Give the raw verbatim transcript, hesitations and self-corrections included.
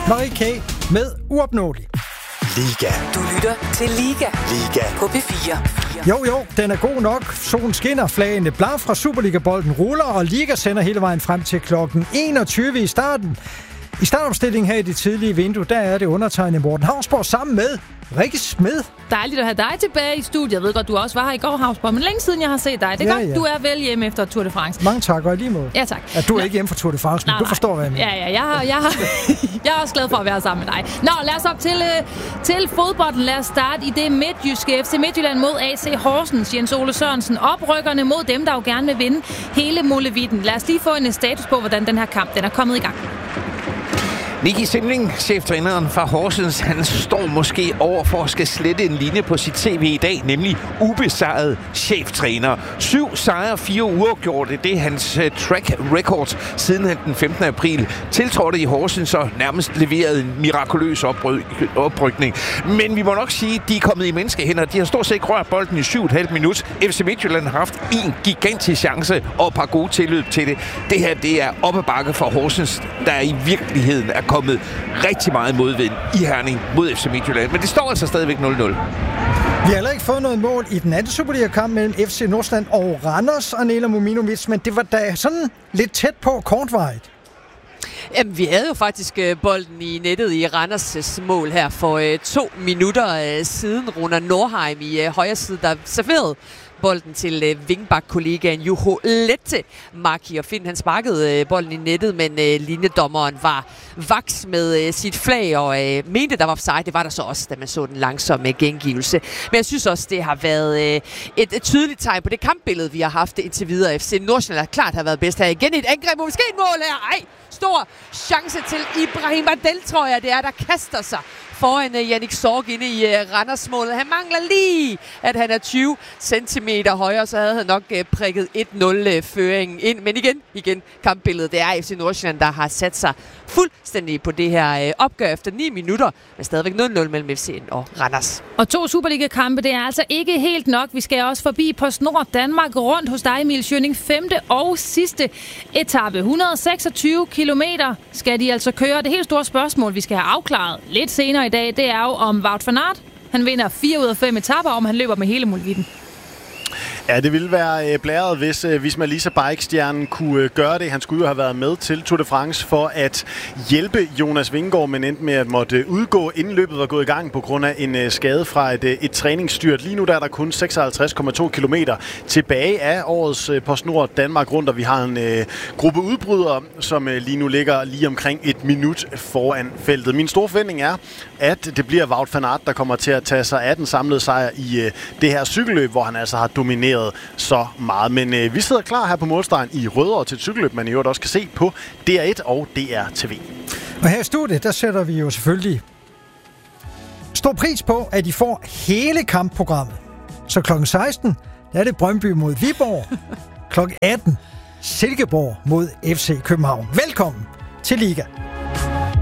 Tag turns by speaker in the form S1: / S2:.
S1: Marie K. med Uopnåelig.
S2: Liga.
S3: Du lytter til Liga.
S2: Liga.
S3: På P fire.
S1: Jo, jo, den er god nok. Solen skinner, flagene blar fra Superliga-bolden ruller, og Liga sender hele vejen frem til klokken enogtyve i starten. I startopstillingen her i det tidlige vindue, der er det undertegnet Morten Hausborg sammen med Rikke Smed.
S4: Dejligt at have dig tilbage i studiet. Jeg ved godt, du også var her i går, Hausborg, men længe siden jeg har set dig. Det er
S1: ja,
S4: godt,
S1: ja.
S4: du er vel hjemme efter Tour de France.
S1: Mange tak, og i lige måde.
S4: Ja, tak.
S1: At du er ikke hjemme for Tour de France, men
S4: nej,
S1: du forstår, hvad jeg mener.
S4: Ja, ja, jeg, har, jeg, har, jeg er også glad for at være sammen med dig. Nå, lad os op til, uh, til fodbolden. Lad os starte i det midtjyske. F C Midtjylland mod A C Horsens. Jens Ole Sørensen. Oprykkerne mod dem, der jo gerne vil vinde hele Molevitten. Lad os lige få en status på, hvordan den her kamp den er kommet i gang.
S5: Nicky Simling, cheftræneren fra Horsens, han står måske over for at skal slette en linje på sit C V i dag, nemlig ubesejret cheftræner. Syv sejre, fire uafgjorte, det er hans uh, track record siden han den femtende april tiltrådte i Horsens og nærmest leverede en mirakuløs opry- oprykning. Men vi må nok sige, at de er kommet i menneskehænder. De har stort set rørt bolden i syv og et halvt minut. F C Midtjylland har haft en gigantisk chance og et par gode tilløb til det. Det her, det er op ad bakke for Horsens, der i virkeligheden er kommet rigtig meget modvind i Herning mod F C Midtjylland. Men det står altså stadigvæk nul nul.
S1: Vi har heller ikke fået noget mål i den anden Superliga-kamp mellem F C Nordsjælland og Randers og Nela Muminovic, men det var da sådan lidt tæt på kortvarigt.
S6: Jamen, vi havde jo faktisk øh, bolden i nettet i Randers' mål her for øh, to minutter øh, siden. Runar Nordheim i øh, højre side, der serverede bolden til øh, vingbak-kollegaen Juho Lette Maki, og Finn han sparkede øh, bolden i nettet, men øh, linjedommeren var vaks med øh, sit flag og øh, mente, der var offside. Det var der så også, da man så den langsomme gengivelse. Men jeg synes også, det har været øh, et, et tydeligt tegn på det kampbillede, vi har haft indtil videre. F C Nordsjælland klart har været bedst her. Igen et angreb, måske et mål her. Ej, stor chance til Ibrahim Adel, tror jeg, det er, der kaster sig foran uh, Jannik Sorg inde i uh, Randers-målet. Han mangler lige, at han er tyve centimeter højere, så havde han nok uh, prikket et nul-føringen ind. Men igen, igen, kampbilledet, det er F C Nordsjælland, der har sat sig fuldstændig på det her uh, opgør efter ni minutter, men stadigvæk nul nul mellem F C'en og Randers.
S4: Og to Superliga-kampe, det er altså ikke helt nok. Vi skal også forbi PostNord Danmark rundt hos dig, Emil Schønning. Femte og sidste etape. et hundrede og seksogtyve kilometer skal de altså køre. Det helt store spørgsmål, vi skal have afklaret lidt senere i dag, det er jo om Wout van Aert, han vinder fire ud af fem etaper, om han løber med hele Molevitten.
S7: Ja, det ville være øh, blæret, hvis øh, Visma Lease Bike-stjernen kunne øh, gøre det. Han skulle jo have været med til Tour de France for at hjælpe Jonas Vingegaard, men endte med at måtte udgå, inden løbet var gået i gang på grund af en øh, skade fra et, øh, et træningsstyrt. Lige nu der er der kun seksoghalvtreds komma to kilometer tilbage af årets øh, PostNord Danmark rundt, og vi har en øh, gruppe udbrydere, som øh, lige nu ligger lige omkring et minut foran feltet. Min store forventning er, at det bliver Wout van Aert, der kommer til at tage sig af den samlede sejr i øh, det her cykelløb, hvor han altså har domineret så meget. Men øh, vi sidder klar her på målstregen i Rødovre til et cykelløb, man i øvrigt også kan se på D R et og D R T V.
S1: Og her i studiet, der sætter vi jo selvfølgelig stor pris på, at I får hele kampprogrammet. Så klokken seksten, der er det Brøndby mod Viborg. klokken atten, Silkeborg mod F C København. Velkommen til Liga.